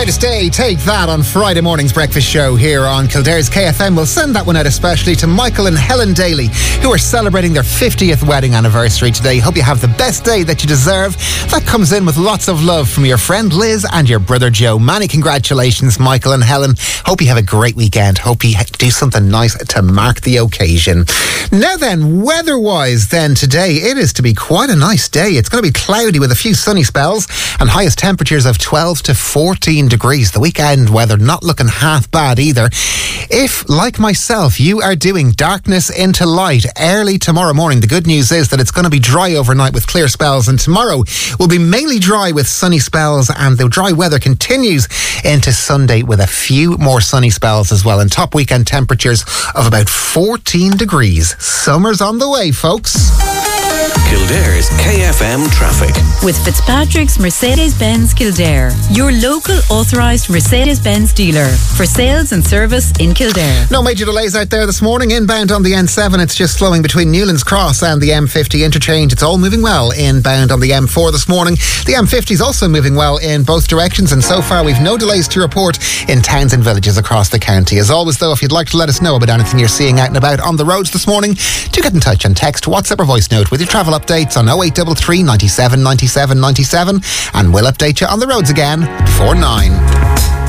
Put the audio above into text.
Brightest day, take that on Friday morning's breakfast show here on Kildare's KFM. We'll send that one out especially to Michael and Helen Daly, who are celebrating their 50th wedding anniversary today. Hope you have the best day that you deserve. That comes in with lots of love from your friend Liz and your brother Joe. Many congratulations, Michael and Helen. Hope you have a great weekend. Hope you do something nice to mark the occasion. Now then, weather-wise then today, it is to be quite a nice day. It's going to be cloudy with a few sunny spells and highest temperatures of 12 to 14 degrees. The weekend weather not looking half bad either. If, like myself, you are doing darkness into light early tomorrow morning, the good news is that it's going to be dry overnight with clear spells, and tomorrow will be mainly dry with sunny spells, and the dry weather continues into Sunday with a few more sunny spells as well, and top weekend temperatures of about 14 degrees. Summer's on the way, folks. Kildare's KFM traffic. With Fitzpatrick's Mercedes-Benz Kildare, your local authorised Mercedes-Benz dealer for sales and service in Kildare. No major delays out there this morning. Inbound on the N7, it's just slowing between Newlands Cross and the M50 interchange. It's all moving well inbound on the M4 this morning. The M50 is also moving well in both directions, and so far we've no delays to report in towns and villages across the county. As always though, if you'd like to let us know about anything you're seeing out and about on the roads this morning, do get in touch and text, WhatsApp or voice note with your travel updates on 0833 97 97 97, and we'll update you on the roads again before 9.